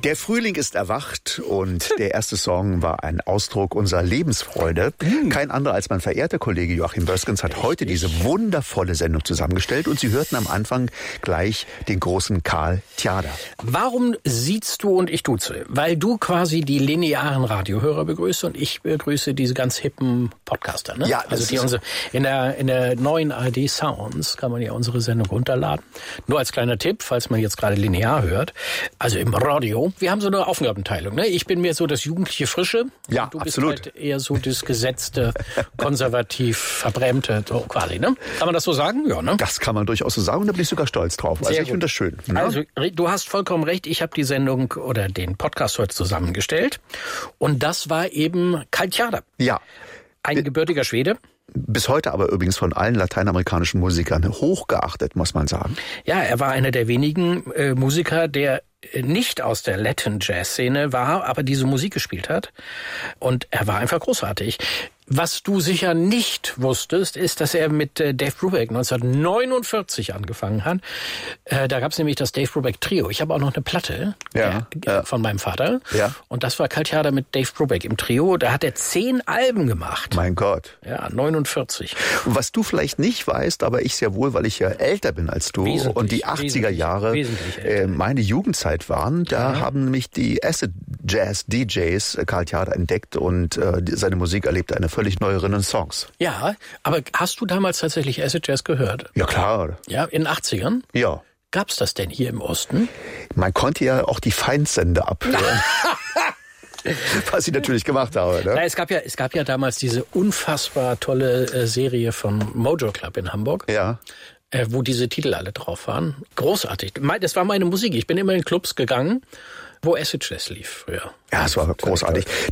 Der Frühling ist erwacht und der erste Song war ein Ausdruck unserer Lebensfreude. Kein anderer als mein verehrter Kollege Joachim Böskens hat heute diese wundervolle Sendung zusammengestellt und Sie hörten am Anfang gleich den großen Karl Tjader. Warum siehst du und ich duze? Weil du quasi die linearen Radiohörer begrüßt und ich begrüße diese ganz hippen Podcaster, ne? Ja, also die unsere in der neuen ARD Sounds kann man ja unsere Sendung runterladen. Nur als kleiner Tipp, falls man jetzt gerade linear hört, also im Radio. Wir haben so eine Aufgabenteilung, ne? Ich bin mehr so das jugendliche Frische. Ja, du absolut. bist halt eher so das gesetzte, konservativ verbrämte, so quasi, ne? Kann man das so sagen? Ja, ne? Das kann man durchaus so sagen und da bin ich sogar stolz drauf. Also ich finde das schön. Ne? Also du hast vollkommen recht. Ich habe die Sendung oder den Podcast heute zusammengestellt und das war eben Karl Tjader. Ja. Ein gebürtiger Schwede. Bis heute aber übrigens von allen lateinamerikanischen Musikern hochgeachtet, muss man sagen. Ja, er war einer der wenigen Musiker, der nicht aus der Latin-Jazz-Szene war, aber diese Musik gespielt hat. Und er war einfach großartig. Was du sicher nicht wusstest, ist, dass er mit Dave Brubeck 1949 angefangen hat. Da gab es nämlich das Dave Brubeck Trio. Ich habe auch noch eine Platte von meinem Vater. Ja. Und das war Karl Tjader mit Dave Brubeck im Trio. Da hat er 10 Alben gemacht. Mein Gott. Ja, 49. Und was du vielleicht nicht weißt, aber ich sehr wohl, weil ich ja älter bin als du und die 80er Jahre meine Jugendzeit waren, da haben nämlich die Acid Jazz DJs Karl Tjader entdeckt und seine Musik erlebte eine völlig neue Renaissance. Ja, aber hast du damals tatsächlich Acid Jazz gehört? Ja, klar. Ja, in den 80ern? Ja. Gab's das denn hier im Osten? Man konnte ja auch die Feindsende abhören. Was ich natürlich gemacht habe. Ne? Na, es gab ja damals diese unfassbar tolle Serie von Mojo Club in Hamburg. Ja. Wo diese Titel alle drauf waren. Großartig. Das war meine Musik. Ich bin immer in Clubs gegangen, wo Acid Jazz lief früher. Ja, es war großartig.